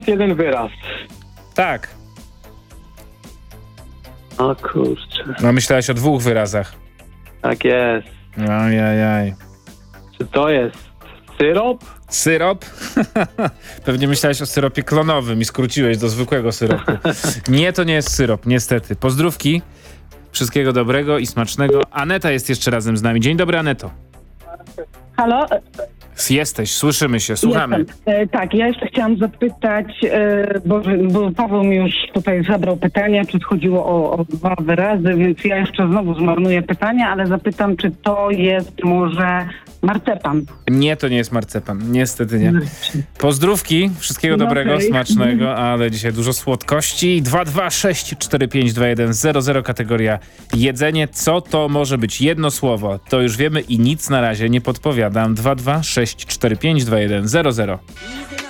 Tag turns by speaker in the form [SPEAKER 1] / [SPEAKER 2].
[SPEAKER 1] jeden wyraz.
[SPEAKER 2] Tak.
[SPEAKER 1] O kurczę.
[SPEAKER 2] No myślałeś o 2 wyrazach.
[SPEAKER 1] Tak jest.
[SPEAKER 2] Ajajaj.
[SPEAKER 1] Czy to jest syrop?
[SPEAKER 2] Syrop? Pewnie myślałeś o syropie klonowym i skróciłeś do zwykłego syropu. Nie, to nie jest syrop, niestety. Pozdrówki, wszystkiego dobrego i smacznego. Aneta jest jeszcze razem z nami. Dzień dobry, Aneto.
[SPEAKER 3] Halo?
[SPEAKER 2] Jesteś, słyszymy się, słuchamy.
[SPEAKER 3] Jestem. Tak, ja jeszcze chciałam zapytać, bo Paweł mi już tutaj zabrał pytanie, czy chodziło o 2 wyrazy, więc ja jeszcze znowu zmarnuję pytanie, ale zapytam, czy to jest może marcepan?
[SPEAKER 2] Nie, to nie jest marcepan. Niestety nie. Pozdrówki, wszystkiego
[SPEAKER 3] No
[SPEAKER 2] dobrego,
[SPEAKER 3] okej.
[SPEAKER 2] smacznego, ale dzisiaj dużo słodkości. 226452100 kategoria jedzenie. Co to może być? Jedno słowo. To już wiemy i nic na razie nie podpowiadam. 226452100.